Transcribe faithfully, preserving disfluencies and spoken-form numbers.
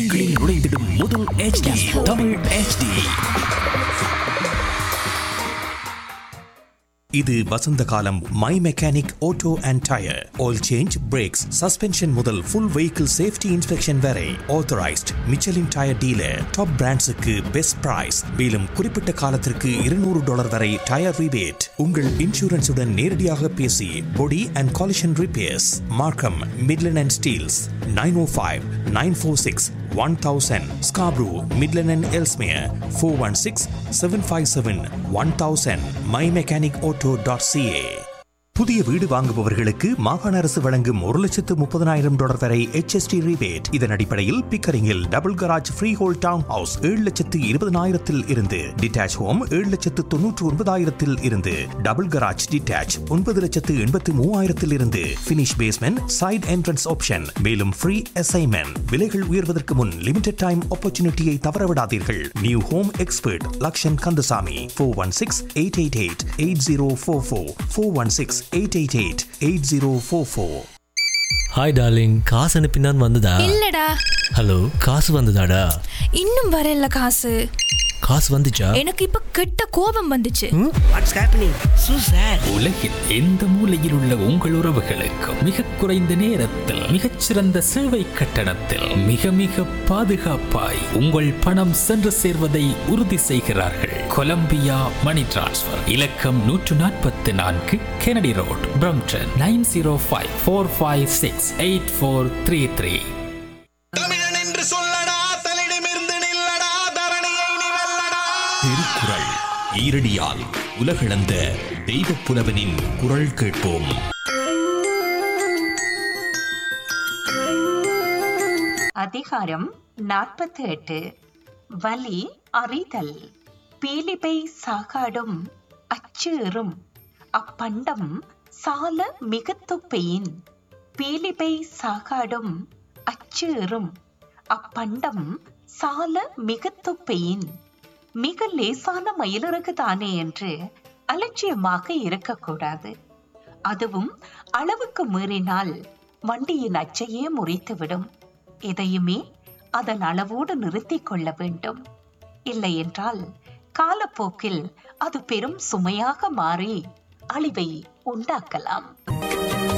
உங்களின் நுழைந்திடும் முதல் H D Tamil H D. இது வசந்த காலம். My mechanic auto and tyre oil change, breaks, suspension முதல் ஃபுல் வெஹிக்கிள் சேஃப்டி இன்ஸ்பெக்ஷன் வரை authorised Michelin tyre dealer. Top பிராண்ட்ஸுக்கு best price. மேலும் குறிப்பிட்ட காலத்திற்கு இருநூறு டாலர் வரை டயர் ரிபேட். உங்கள் இன்சூரன்ஸுடன் நேரடியாக பேசி பொடி அண்ட் காலிஷன் ரிப்பேர்ஸ் மார்க்கம் Midland and Steeles nine O five nine four six one thousand. Scarborough, Midland and Ellesmere four one six seven five seven one thousand. my mechanic auto dot c a. புதிய வீடு வாங்குபவர்களுக்கு மாகாண அரசு வழங்கும் ஒரு லட்சத்து முப்பதனாயிரம் டாலர் வரை H S T ரிபேட். இதன் அடிப்படையில் பிக்கரிங்கில் double garage free whole down house ஏழு லட்சத்து இருபதனாயிரத்தில் இருந்து, டிட்டாச் ஹோம் ஏழு லட்சத்து தொன்னூற்று ஒன்பதாயிரத்தில் இருந்து, டபுள் கராஜ் டிட்டாச் ஒன்பது லட்சத்து எண்பத்து மூவாயிரத்தில் இருந்து, finish basement side entrance option. மேலும் ஃப்ரீ அசைன்மெண்ட். விலைகள் உயர்வதற்கு முன் லிமிடெட் டைம் ஆப்பர்ச்சுனிட்டியை தவறவிடாதீர்கள். New home expert Lakshan Kandasamy four one six eight eight eight eight zero four four four one six eight eight eight eight zero four four. Hi darling, காசு அனுப்பினான் வந்ததா? இல்லடா. Hello, காசு வந்ததாடா? இன்னும் வரல காசு. காசு வந்துச்சா? எனக்கு இப்ப கெட்ட கோபம் வந்துச்சு. What's happening so sad. உலகில் எந்த மூலையில் உள்ள உங்கள் உறவுகளுக்கு மிக குறைந்த நேரத்தில் மிகச்சிறந்த சேவை கட்டணத்தில் மிக மிக பாதுகாப்பாய் உங்கள் பணம் சென்று சேர்வதை உறுதி செய்கிறார்கள். கொலம்பியா மணி டிரான்ஸ்ஃபர். இலக்கம் நூற்று நாற்பத்தி நான்கு Kennedy road, Brampton nine zero five four five six eight four three three. தமிழன் என்று சொல்லடா, தலிடமிருந்து நில்லடா, தரணியை நீ வெல்லடா. திருக்குறள் ஈரடியால் உலகளந்த தெய்வப் புலவனின் குரல் கேட்போம். அதிகாரம் நாற்பத்தி எட்டு. வலி அறிதல். பீலிபை சாகாடும் அச்சேறும் அப்பண்டம் சால மிகத்துப்பையின். பீலிபை சாகாடும் அச்சேறும் அப்பண்டம் சால மிகத்துப்பையின். மிக லேசான மயிலிறகு தானே என்று அலட்சியமாக இருக்கக்கூடாது. அதுவும் அளவுக்கு மீறினால் வண்டியின் அச்சையே முறித்துவிடும். எதையுமே அதன் அளவோடு நிறுத்திக் கொள்ள வேண்டும். இல்லை என்றால் காலப்போக்கில் அது பெரும் சுமையாக மாறி அழிவை உண்டாக்கலாம்.